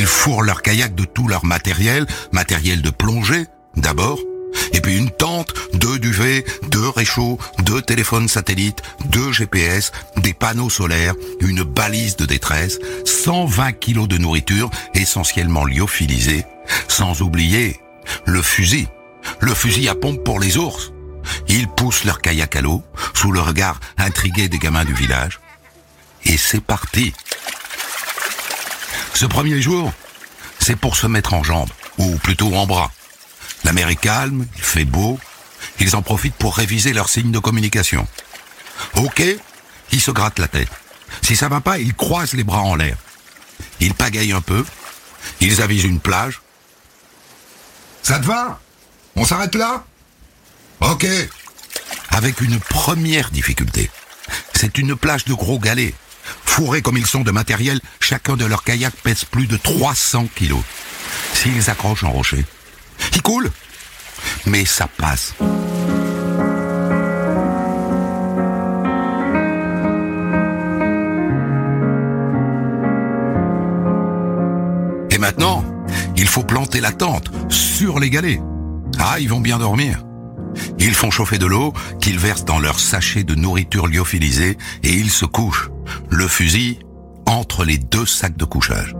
Ils fourrent leur kayak de tout leur matériel de plongée, d'abord, et puis une tente, 2 duvets, 2 réchauds, 2 téléphones satellites, 2 GPS, des panneaux solaires, une balise de détresse, 120 kilos de nourriture, essentiellement lyophilisée, sans oublier le fusil à pompe pour les ours. Ils poussent leur kayak à l'eau, sous le regard intrigué des gamins du village. Et c'est parti. Ce premier jour, c'est pour se mettre en jambes, ou plutôt en bras. La mer est calme, il fait beau, ils en profitent pour réviser leurs signes de communication. Ok, ils se grattent la tête. Si ça va pas, ils croisent les bras en l'air. Ils pagayent un peu, ils avisent une plage. Ça te va ? On s'arrête là ? Ok. Avec une première difficulté. C'est une plage de gros galets. Fourrés comme ils sont de matériel, chacun de leurs kayaks pèse plus de 300 kilos. S'ils accrochent un rocher, ils coulent. Mais ça passe. Et maintenant, il faut planter la tente sur les galets. Ah, ils vont bien dormir. Ils font chauffer de l'eau qu'ils versent dans leur sachet de nourriture lyophilisée et ils se couchent, le fusil entre les 2 sacs de couchage.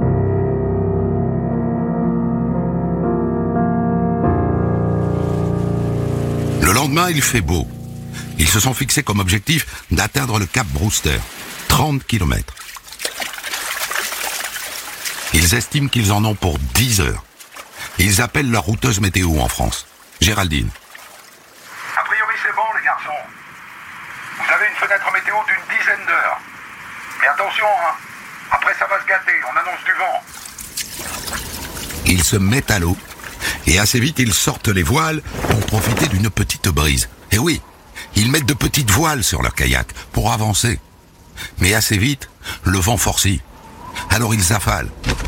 Le lendemain, il fait beau. Ils se sont fixés comme objectif d'atteindre le cap Brewster, 30 km. Ils estiment qu'ils en ont pour 10 heures. Ils appellent leur routeuse météo en France, Géraldine. A priori c'est bon les garçons. Vous avez une fenêtre météo d'une dizaine d'heures. Mais attention, hein. Après ça va se gâter, on annonce du vent. Ils se mettent à l'eau et assez vite ils sortent les voiles pour profiter d'une petite brise. Et oui, ils mettent de petites voiles sur leur kayak pour avancer. Mais assez vite, le vent forcit. Alors ils affalent